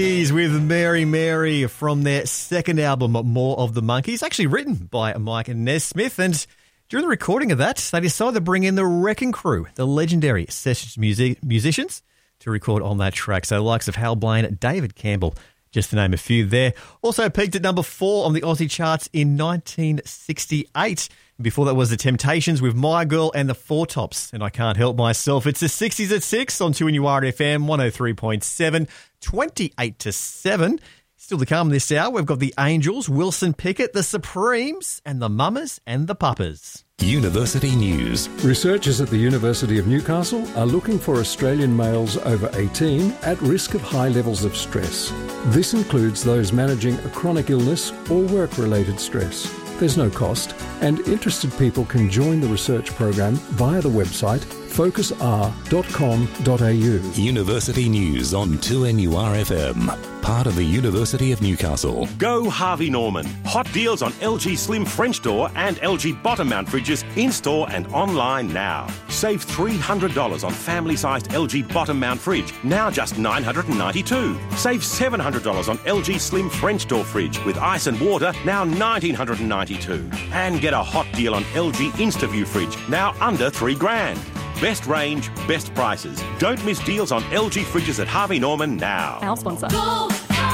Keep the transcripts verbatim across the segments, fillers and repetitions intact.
He's with Mary Mary from their second album, More of the Monkeys, actually written by Mike Nesmith. And during the recording of that, they decided to bring in the Wrecking Crew, the legendary sessions music- musicians, to record on that track. So the likes of Hal Blaine, David Campbell, just to name a few there. Also peaked at number four on the Aussie charts in nineteen sixty-eight. Before that was The Temptations with My Girl and the Four Tops. And I can't help myself. It's the sixties at six on two N U R F M one oh three point seven, twenty-eight to seven. Still to come this hour, we've got the Angels, Wilson Pickett, the Supremes, and the Mamas and the Papas. University News. Researchers at the University of Newcastle are looking for Australian males over eighteen at risk of high levels of stress. This includes those managing a chronic illness or work-related stress. There's no cost, and interested people can join the research program via the website focus r dot com dot a u. University News on two N U R F M, part of the University of Newcastle. Go Harvey Norman. Hot deals on L G Slim French door and L G bottom mount fridges in-store and online now. Save three hundred dollars on family-sized L G bottom mount fridge, now just nine hundred ninety-two dollars. Save seven hundred dollars on L G Slim French door fridge with ice and water, now one thousand nine hundred ninety-two dollars. And get a hot deal on L G InstaView fridge, now under three grand. Best range, best prices. Don't miss deals on L G fridges at Harvey Norman now. Our sponsor. Go,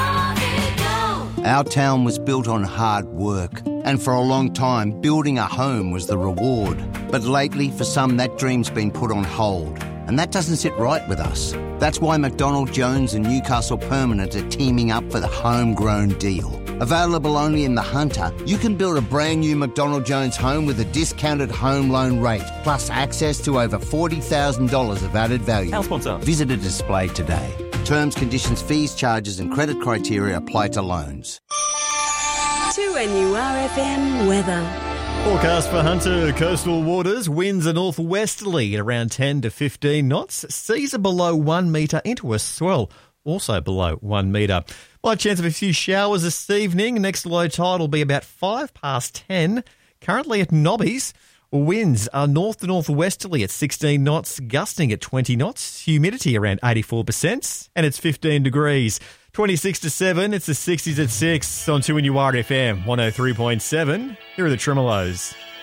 Harvey, go. Our town was built on hard work, and for a long time, building a home was the reward. But lately, for some, that dream's been put on hold, and that doesn't sit right with us. That's why McDonald Jones and Newcastle Permanent are teaming up for the homegrown deal. Available only in the Hunter, you can build a brand new McDonald Jones home with a discounted home loan rate, plus access to over forty thousand dollars of added value. Our sponsor. Visit a display today. Terms, conditions, fees, charges and credit criteria apply to loans. two N U R F M weather. Forecast for Hunter coastal waters. Winds are northwesterly at around ten to fifteen knots. Seas are below one metre into a swell, also below one metre. By chance of a few showers this evening. Next low tide will be about five past ten. Currently at Nobbies, winds are north to northwesterly at sixteen knots, gusting at twenty knots. Humidity around eighty-four percent, and it's fifteen degrees. twenty-six to seven, it's the sixties at six on two N U R F M one oh three point seven. Here are the Tremolos.